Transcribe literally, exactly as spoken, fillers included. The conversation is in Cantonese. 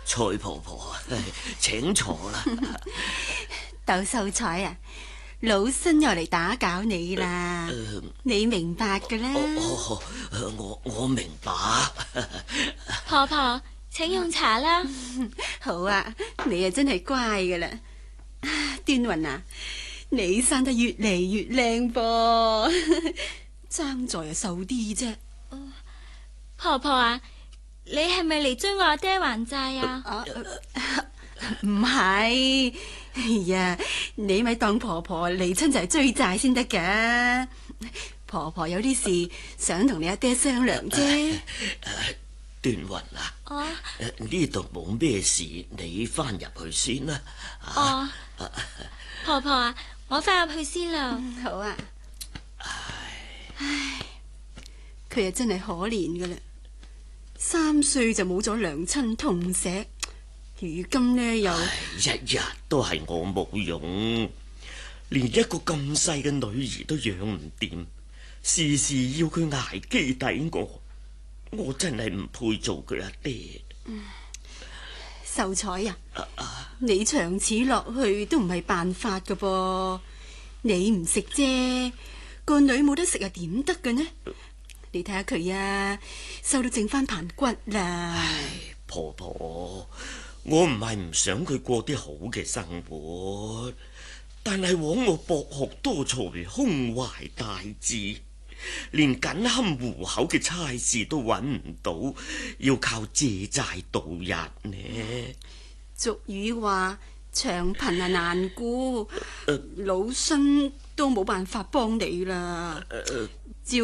蔡婆婆，請坐啦。 竇秀才啊，老身又嚟打攪你啦， 呃、 你明白㗎啦。 哦哦、我我明白。 婆婆，請用茶啦。 好啊，你啊真係乖㗎啦。端雲啊，你生得越嚟越靚噃，爭在啊瘦啲啫。 婆婆啊，你係咪嚟追我阿爹還債啊？ 啊，唔係，哎呀，你咪當婆婆嚟親就係追債先得噶。婆婆有啲事想同你阿爹商量啫。 端雲啊， 哦， 呢度冇咩事，你翻入去先啦。 哦，婆婆啊，我翻入去先啦。 好啊。唉，佢啊真係可憐噶啦，三歲就冇咗娘親痛錫，如今呢又日日都係我冇用，連一個咁細嘅女兒都養唔掂，時時要佢捱飢抵餓，我真係唔配做佢阿爹。 嗯，秀才啊，啊啊你長此落去都唔係辦法噶噃，你唔食啫，個女冇得食啊點得嘅呢？你睇下佢啊，瘦到剩翻棚骨啦。 唉，婆婆，我唔係唔想佢過啲好嘅生活，但係枉我博學多才，胸懷大志，連緊冚糊口嘅差事都揾唔到，要靠借債度日呢？ 俗語話長貧啊難顧， 呃、 老身都冇辦法幫你啦。 呃